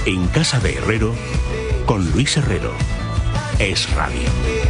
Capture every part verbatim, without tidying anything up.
En casa de Herrero, con Luis Herrero. Es Radio.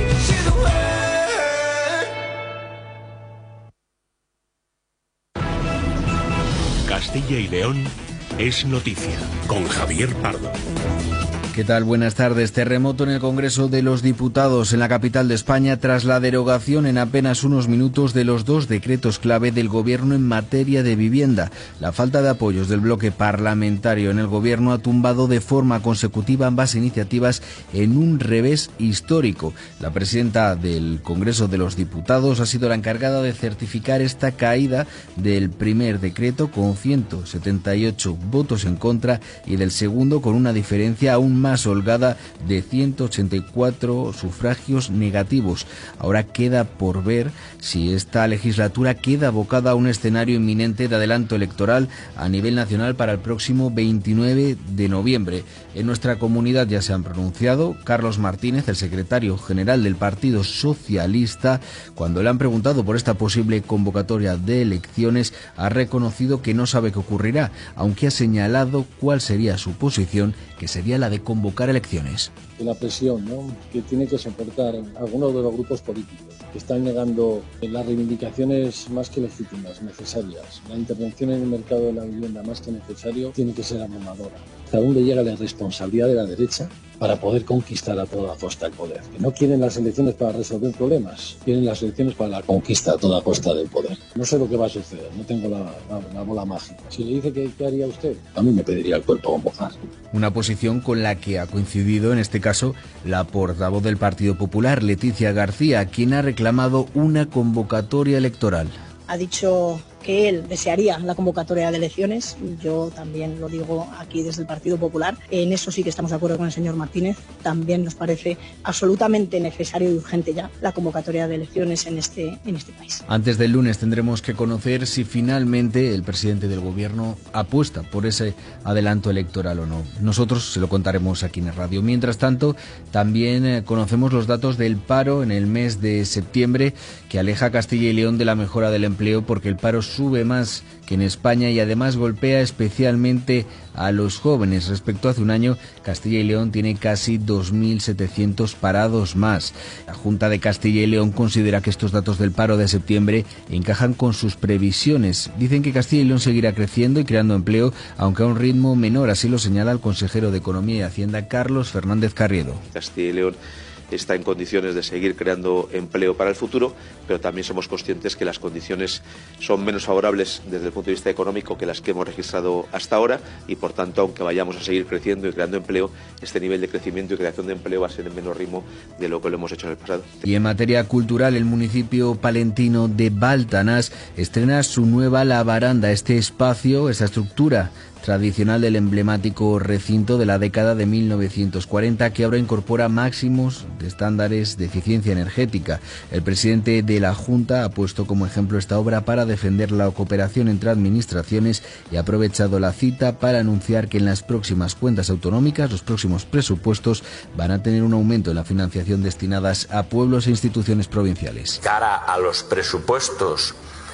Castilla y León es noticia, con Javier Pardo. ¿Qué tal? Buenas tardes. Terremoto en el Congreso de los Diputados en la capital de España tras la derogación en apenas unos minutos de los dos decretos clave del Gobierno en materia de vivienda. La falta de apoyos del bloque parlamentario en el Gobierno ha tumbado de forma consecutiva ambas iniciativas en un revés histórico. La presidenta del Congreso de los Diputados ha sido la encargada de certificar esta caída del primer decreto con ciento setenta y ocho votos en contra y del segundo con una diferencia aún más más holgada de ciento ochenta y cuatro sufragios negativos. Ahora queda por ver si esta legislatura queda abocada a un escenario inminente de adelanto electoral a nivel nacional para el próximo veintinueve de noviembre. En nuestra comunidad ya se han pronunciado. Carlos Martínez, el secretario general del Partido Socialista, cuando le han preguntado por esta posible convocatoria de elecciones, ha reconocido que no sabe qué ocurrirá, aunque ha señalado cuál sería su posición, que sería la de convocar elecciones. La presión, ¿no?, que tiene que soportar algunos de los grupos políticos que están negando las reivindicaciones más que legítimas, necesarias. La intervención en el mercado de la vivienda más que necesario tiene que ser abrumadora. ¿Hasta dónde llega la irresponsabilidad de la derecha para poder conquistar a toda costa el poder? Que no quieren las elecciones para resolver problemas, quieren las elecciones para la conquista a toda costa del poder. No sé lo que va a suceder, no tengo la, la, la bola mágica. Si le dice que qué haría usted, a mí me pediría el cuerpo convocar. Una posición con la que ha coincidido en este caso la portavoz del Partido Popular, Leticia García, quien ha reclamado una convocatoria electoral. Ha dicho que él desearía la convocatoria de elecciones. Yo también lo digo aquí desde el Partido Popular. En eso sí que estamos de acuerdo con el señor Martínez. También nos parece absolutamente necesario y urgente ya la convocatoria de elecciones en este, en este país. Antes del lunes tendremos que conocer si finalmente el presidente del Gobierno apuesta por ese adelanto electoral o no. Nosotros se lo contaremos aquí en el radio. Mientras tanto, también eh, conocemos los datos del paro en el mes de septiembre, que aleja a Castilla y León de la mejora del empleo porque el paro sube más que en España y además golpea especialmente a los jóvenes. Respecto a hace un año, Castilla y León tiene casi dos mil setecientos parados más. La Junta de Castilla y León considera que estos datos del paro de septiembre encajan con sus previsiones. Dicen que Castilla y León seguirá creciendo y creando empleo, aunque a un ritmo menor, así lo señala el consejero de Economía y Hacienda, Carlos Fernández Carriedo. Castilla y León está en condiciones de seguir creando empleo para el futuro, pero también somos conscientes que las condiciones son menos favorables desde el punto de vista económico que las que hemos registrado hasta ahora y, por tanto, aunque vayamos a seguir creciendo y creando empleo, este nivel de crecimiento y creación de empleo va a ser en menor ritmo de lo que lo hemos hecho en el pasado. Y en materia cultural, el municipio palentino de Baltanás estrena su nueva La Baranda, este espacio, esta estructura tradicional del emblemático recinto de la década de mil novecientos cuarenta, que ahora incorpora máximos de estándares de eficiencia energética. El presidente de la Junta ha puesto como ejemplo esta obra para defender la cooperación entre administraciones y ha aprovechado la cita para anunciar que en las próximas cuentas autonómicas, los próximos presupuestos, van a tener un aumento en la financiación destinadas a pueblos e instituciones provinciales. Cara a los presupuestos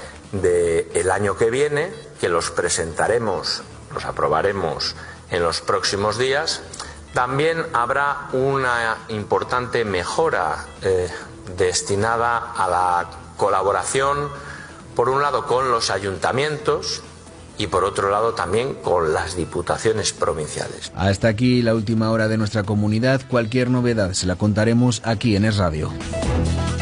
del año que viene, que los presentaremos, los aprobaremos en los próximos días, también habrá una importante mejora eh, destinada a la colaboración, por un lado con los ayuntamientos y por otro lado también con las diputaciones provinciales. Hasta aquí la última hora de nuestra comunidad. Cualquier novedad se la contaremos aquí en Es Radio.